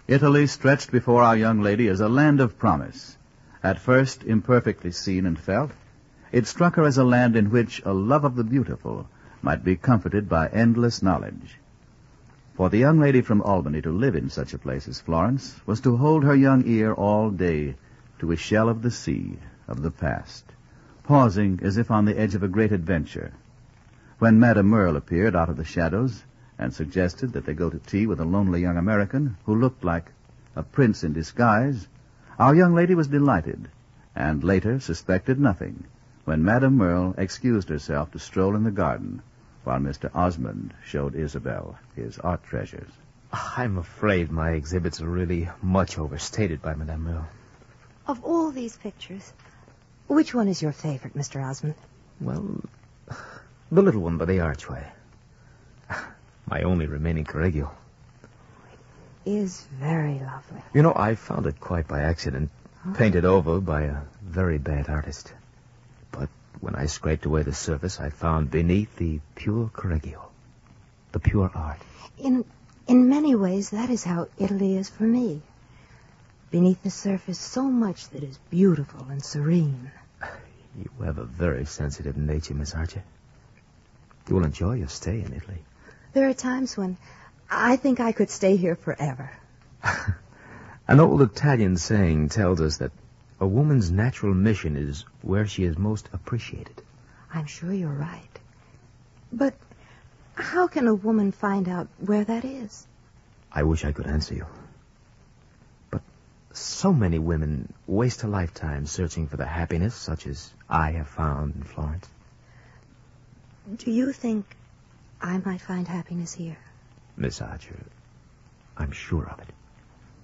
Italy, stretched before our young lady, is a land of promise. At first imperfectly seen and felt, it struck her as a land in which a love of the beautiful might be comforted by endless knowledge. For the young lady from Albany to live in such a place as Florence was to hold her young ear all day to a shell of the sea, of the past, pausing as if on the edge of a great adventure. When Madame Merle appeared out of the shadows and suggested that they go to tea with a lonely young American who looked like a prince in disguise, our young lady was delighted, and later suspected nothing when Madame Merle excused herself to stroll in the garden while Mr. Osmond showed Isabel his art treasures. I'm afraid my exhibits are really much overstated by Madame Merle. Of all these pictures, which one is your favorite, Mr. Osmond? Well, the little one by the archway. My only remaining Correggio. It is very lovely. You know, I found it quite by accident, painted over by a very bad artist. But when I scraped away the surface, I found beneath the pure Correggio, the pure art. In many ways, that is how Italy is for me. Beneath the surface, so much that is beautiful and serene. You have a very sensitive nature, Miss Archer. You will enjoy your stay in Italy. There are times when I think I could stay here forever. An old Italian saying tells us that a woman's natural mission is where she is most appreciated. I'm sure you're right. But how can a woman find out where that is? I wish I could answer you. But so many women waste a lifetime searching for the happiness such as I have found in Florence. Do you think I might find happiness here? Miss Archer, I'm sure of it.